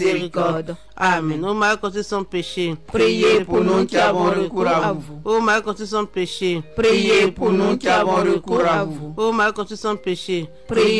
miséricorde. Amen. Ô Marie conçue sans péché, Priez pour nous qui avons recours à vous. ô Marie conçue sans péché, Priez pour nous qui avons recours à vous. ô Marie conçue sans péché, Priez